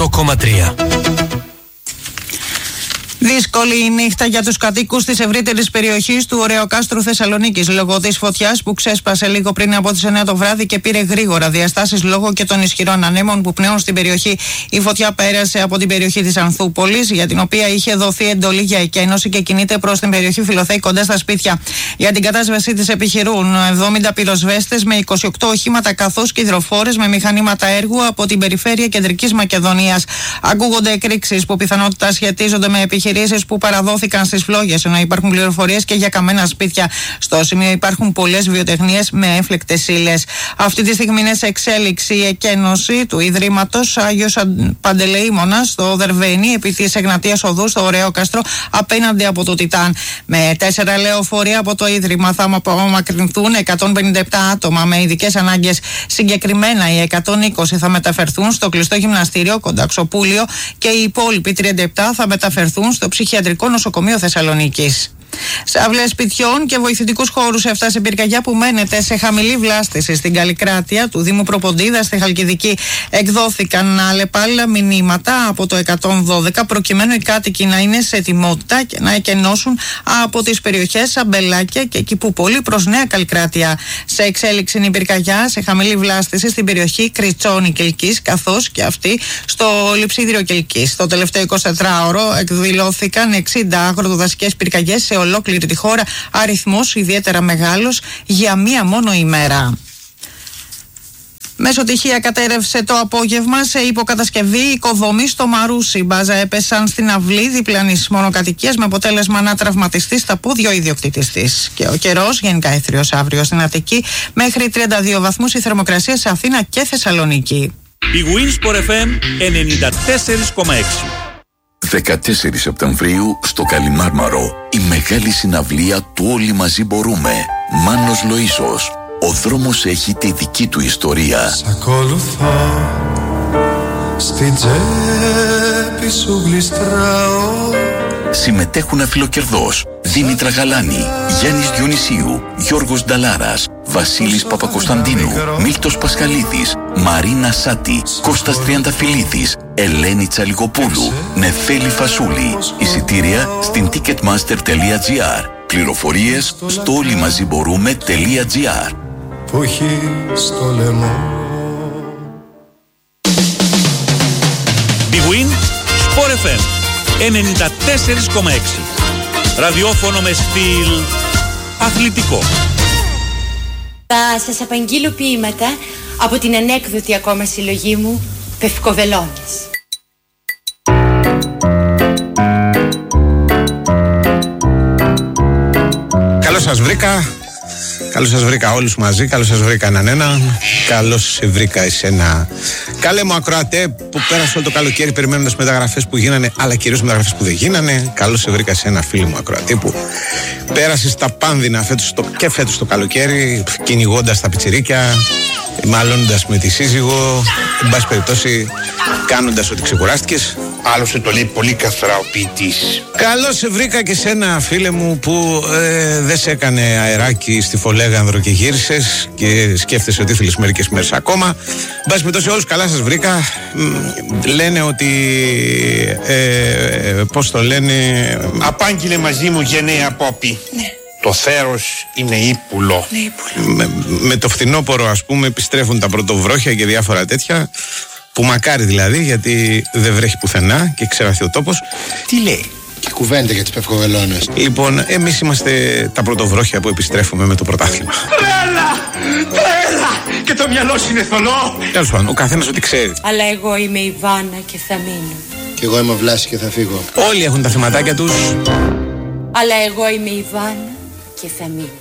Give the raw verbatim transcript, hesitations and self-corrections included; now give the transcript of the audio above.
κόμμα τρία. Δύσκολη η νύχτα για τους κατοίκους της ευρύτερης περιοχής του Ωρεοκάστρου Θεσσαλονίκης λόγω της φωτιάς που ξέσπασε λίγο πριν από τις εννιά το βράδυ και πήρε γρήγορα διαστάσεις λόγω και των ισχυρών ανέμων που πνέουν στην περιοχή. Η φωτιά πέρασε από την περιοχή της Ανθούπολης, για την οποία είχε δοθεί εντολή για εκένωση και κινείται προς την περιοχή Φιλοθέη κοντά στα σπίτια. Για την κατάσβεσή της επιχειρούν εβδομήντα πυροσβέστες με είκοσι οκτώ οχήματα καθώς και υδροφόρες με μηχανήματα έργου από την περιφέρεια Κεντρικής Μακεδονίας. Ακούγονται εκρήξεις που πιθανότητα σχετίζονται με επιχειρήσεις που παραδόθηκαν στις φλόγες, ενώ υπάρχουν πληροφορίες και για καμένα σπίτια. Στο σημείο υπάρχουν πολλές βιοτεχνίες με έφλεκτες ύλες. Αυτή τη στιγμή είναι σε εξέλιξη η εκένωση του Ιδρύματος Άγιος Παντελεήμονας στο Δερβαίνι επί της Εγνατίας Οδού στο Ωρεόκαστρο απέναντι από το Τιτάν. Με τέσσερα λεωφορεία από το Ίδρυμα θα απομακρυνθούν εκατόν πενήντα επτά άτομα με ειδικές ανάγκες. Συγκεκριμένα οι εκατόν είκοσι θα μεταφερθούν στο κλειστό γυμναστήριο Κονταξοπούλιο και οι υπόλοιποι τριάντα επτά θα μεταφερθούν στο Ψυχιατρικό Νοσοκομείο Θεσσαλονίκης. Σαύλες σπιτιών και βοηθητικούς χώρους έφτασε πυρκαγιά που μένεται σε χαμηλή βλάστηση στην Καλλικράτεια του Δήμου Προποντίδα στη Χαλκιδική. Εκδόθηκαν αλλεπάλληλα μηνύματα από το εκατόν δώδεκα προκειμένου οι κάτοικοι να είναι σε ετοιμότητα και να εκενώσουν από τις περιοχές Αμπελάκια και Κηπούπολη προς Νέα Καλλικράτεια. Σε εξέλιξη είναι η πυρκαγιά σε χαμηλή βλάστηση στην περιοχή Κριτσόνη Κελκής καθώς και αυτή στο Λειψίδριο Κελκής. Το τελευταίο εικοσιτετράωρο εκδηλώθηκαν εξήντα αγροτοδασικές πυρκαγιές σε ολόκληρη τη χώρα, αριθμός ιδιαίτερα μεγάλος για μία μόνο ημέρα. Μέσω τυχεία κατέρευσε το απόγευμα σε υποκατασκευή οικοδομή στο Μαρούσι. Μπάζα έπεσαν στην αυλή διπλανής μονοκατοικίας με αποτέλεσμα να τραυματιστεί στα πόδια ο ιδιοκτήτης της. Και ο καιρός γενικά έθριος αύριο στην Αττική μέχρι τριάντα δύο βαθμούς η θερμοκρασία σε Αθήνα και Θεσσαλονίκη. Η Winsport εφ εμ ενενήντα τέσσερα κόμμα έξι. δεκατέσσερις Σεπτεμβρίου στο Καλιμάρμαρο η μεγάλη συναυλία του Όλοι Μαζί Μπορούμε. Μάνος Λοΐσος. Ο δρόμος έχει τη δική του ιστορία. Σ' ακολουθώ, στην τσέπη σου γλιστράω. Συμμετέχουν Αφιλοκερδός, Δήμητρα Γαλάνη, Γιάννης Διονυσίου, Γιώργος Νταλάρας, Βασίλης Παπακοσταντίνου, Μίλτος Πασχαλίδης, Μαρίνα Σάτη, Κώστας Τριανταφυλλίδης, Ελένη Τσαλιγοπούλου, Νεφέλη Φασούλη. Εισιτήρια στην ticketmaster τελεία τζι άρ. Πληροφορίες στο όλοιμαζιμπορούμε τελεία τζι άρ. Που έχει στο λαιμό. Big Win Sport εφ εμ ενενήντα τέσσερα κόμμα έξι. Ραδιόφωνο με στυλ αθλητικό. Θα σας απαγγείλω ποίηματα από την ανέκδοτη ακόμα συλλογή μου Πευκοβελώνες. Καλώς σας βρήκα. Καλώς σας βρήκα όλους μαζί. Καλώς σας βρήκα έναν έναν. Καλώς σε βρήκα εσένα. Καλέ μου ακροατέ που πέρασε όλο το καλοκαίρι περιμένοντας μεταγραφές που γίνανε, αλλά κυρίως μεταγραφές που δεν γίνανε. Καλώς σε βρήκα εσένα, φίλοι μου ακροατέ, που πέρασες τα πάνδυνα φέτος το, και φέτος το καλοκαίρι, κυνηγώντας τα πιτσιρίκια, μαλώνοντας με τη σύζυγο, εν πάση περιπτώσει κάνοντας ότι ξεκουράστηκες. Άλλωστε το λέει πολύ καθαρά ο ποιητής. Καλώς σε βρήκα και σένα, φίλε μου, που ε, δεν σε έκανε αεράκι στη Φολέγανδρο και γύρισες και σκέφτεσαι ότι ήθελες μερικές μέρες ακόμα. Εν πάση περιπτώσει, όλους καλά σας βρήκα. Μ, λένε ότι ε, πώς το λένε, Απάγγειλε μαζί μου γενναία Πόπη. Ναι. Το θέρος είναι ύπουλο. Ναι, ύπουλο. με, με το φθινόπωρο, ας πούμε, επιστρέφουν τα πρωτοβρόχια και διάφορα τέτοια, που μακάρι δηλαδή, γιατί δεν βρέχει πουθενά και ξεραθεί ο τόπος. Τι λέει? Και κουβέντα για τις Πευκοβελώνες. Λοιπόν, εμείς είμαστε τα πρωτοβρόχια που επιστρέφουμε με το πρωτάθλημα. Τρέλα! Τρέλα! Και το μυαλό σου είναι θολό. Τέλος πάντων, ο καθένας ό,τι ξέρει. Αλλά εγώ είμαι η Βάνα και θα μείνω. Και εγώ είμαι ο Βλάση και θα φύγω. Όλοι έχουν τα θεματάκια τους. Αλλά εγώ είμαι η Βάνα και θα μείνω.